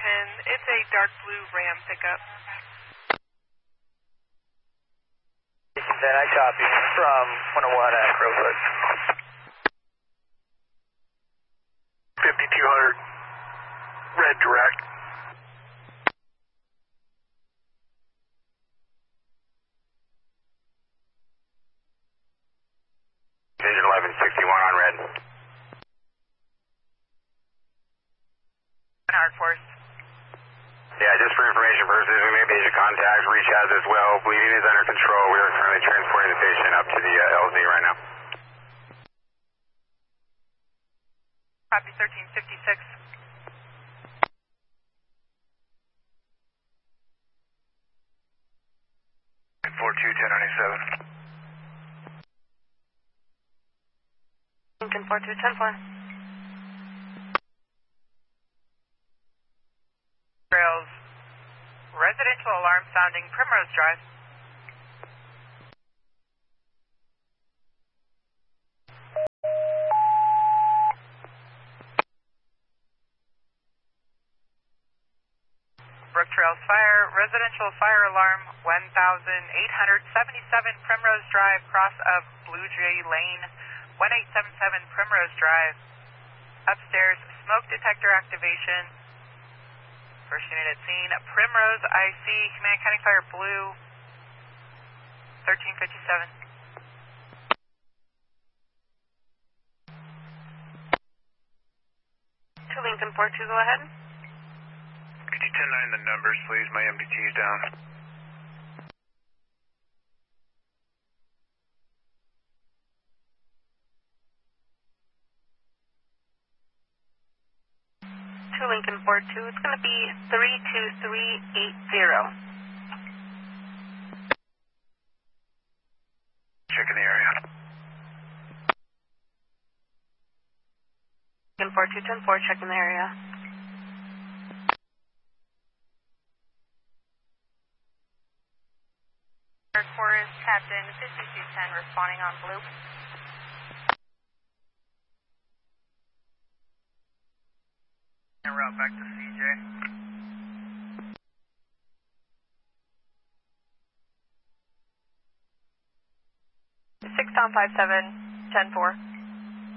Washington. It's a dark blue Ram pickup. Then I copy from 101 at Crowfoot. 5200, red direct. Vision 1161 on red. Hard Force. Yeah, just for information purposes, we may be able to contact, reach out as well. Bleeding is under control. We are currently transporting the patient up to the LZ right now. Copy 1356. 421097. Lincoln 4210-4. Trails. Residential alarm sounding Primrose Drive. Brook Trails Fire, residential fire alarm 1877 Primrose Drive, cross of Blue Jay Lane, 1877 Primrose Drive. Upstairs, smoke detector activation. First unit at scene, Primrose IC, Command County Fire Blue, 1357. To Lincoln 42, go ahead. Could you 10-9 the numbers, please? My MDT is down. To Lincoln 42, it's going to be 32380. Checking the area. Lincoln 4210-4, checking the area. Air Force Captain 5210 responding on blue. En route back to CJ. 6 down 57, 10-4.